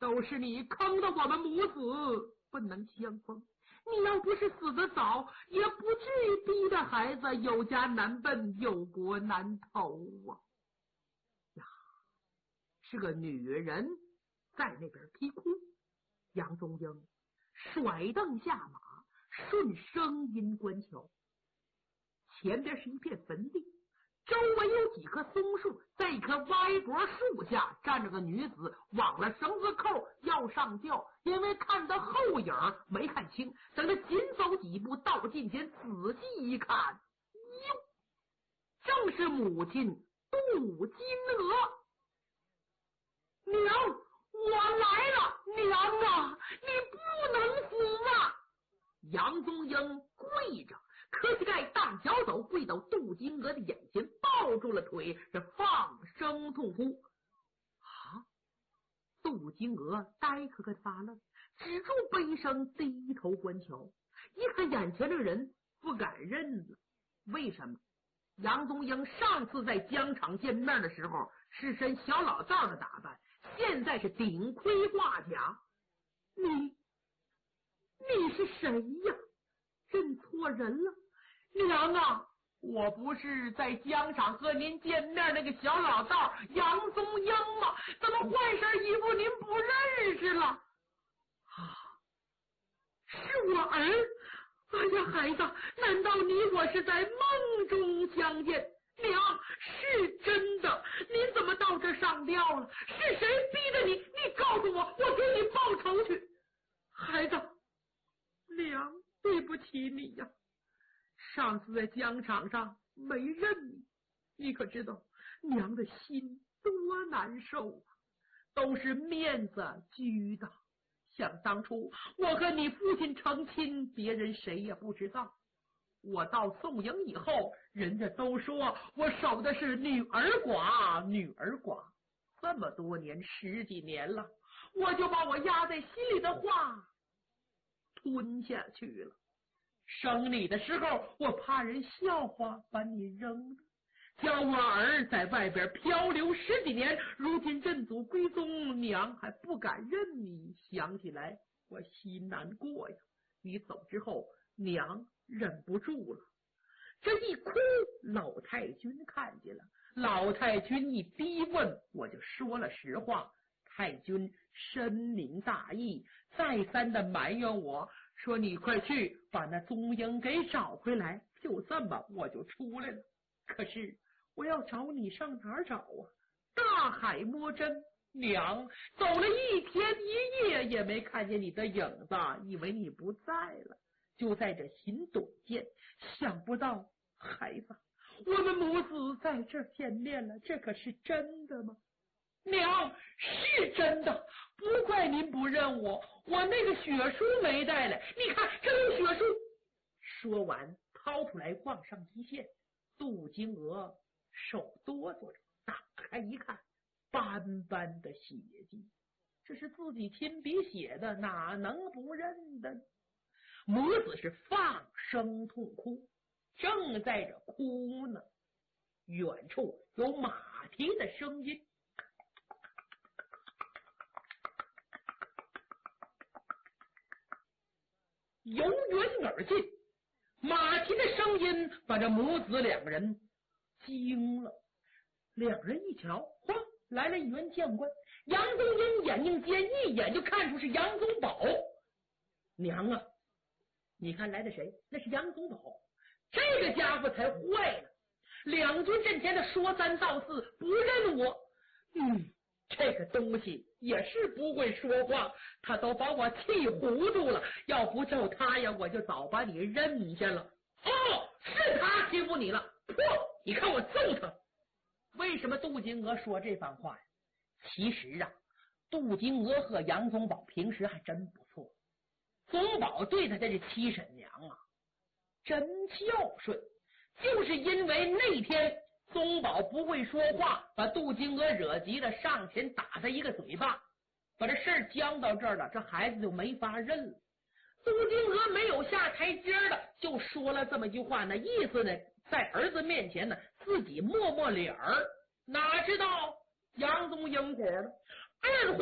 都是你坑得我们母子不能相逢。你要不是死得早，也不至于逼得孩子有家难奔，有国难投啊！呀，是个女人在那边啼哭。杨宗英甩蹬下马，顺声音观瞧，前边是一片坟地，周围有几棵松树，在一棵歪脖树下站着个女子，忘了绳子扣要上吊，因为看到后影没看清，等他紧走几步到近前仔细一看，哟，正是母亲杜金娥。娘，我来了！娘啊，你不能死啊！杨宗英跪着，磕膝盖荡脚走，跪到杜金娥的眼前，抱住了腿，这放声痛哭。啊！杜金娥呆磕磕发愣，止住悲声，低头观瞧，一看眼前这个人，不敢认了。为什么？杨宗英上次在疆场见面的时候是身小老道的打扮，现在是顶盔挂甲。你是谁呀？认错人了。娘啊，我不是在疆场和您见面那个小老道杨宗英吗？怎么换身衣服您不认识了？啊，是我儿。哎呀，孩子，难道你我是在梦中相见？娘，是真的。你怎么到这上吊了？是谁逼的你？你告诉我，我给你报仇去。孩子，娘，对不起你呀。上次在疆场上没认你，你可知道娘的心多难受啊，都是面子拘的。想当初我和你父亲成亲，别人谁也不知道。我到宋营以后，人家都说我守的是女儿寡，女儿寡。这么多年，10几年了，我就把我压在心里的话吞下去了。生你的时候，我怕人笑话，把你扔了。叫我儿在外边漂流10几年，如今认祖归宗，娘还不敢认你。想起来我心难过呀。你走之后，娘忍不住了，这一哭，老太君看见了。老太君一逼问，我就说了实话。太君深明大义，再三的埋怨我，说你快去把那宗英给找回来。就这么我就出来了。可是我要找你上哪儿找啊？大海摸针，娘走了一天一夜也没看见你的影子，以为你不在了，就在这寻短见。想不到孩子，我们母子在这儿见面了，这可是真的吗？娘，是真的，不怪您不认我，我那个血书没带来，你看这有血书。说完掏出来往上一献，杜金娥手哆嗦着，打开一看，斑斑的血迹，这是自己亲笔写的，哪能不认的？母子是放声痛哭，正在这哭呢，远处有马蹄的声音，由远而近，马蹄的声音把这母子两个人惊了。两人一瞧，嚯，来了一员将官。杨宗英眼睛尖，一眼就看出是杨宗保。娘啊，你看来的谁？那是杨宗保。这个家伙才坏了，两军阵前的说三道四，不认我。这个东西也是不会说话，他都把我气糊涂了。要不就他呀，我就早把你认下了。哦，是他欺负你了，破！你看我揍他。为什么杜金娥说这番话呀？其实啊，杜金娥和杨宗保平时还真不错。宗保对他这七婶娘啊，真孝顺。就是因为那天宗保不会说话，把杜金娥惹急了，上前打他一个嘴巴，把这事儿僵到这儿了，这孩子就没法认了。杜金娥没有下台阶了，就说了这么一句话，那意思呢，在儿子面前呢，自己抹抹脸儿。哪知道杨宗英火了，二话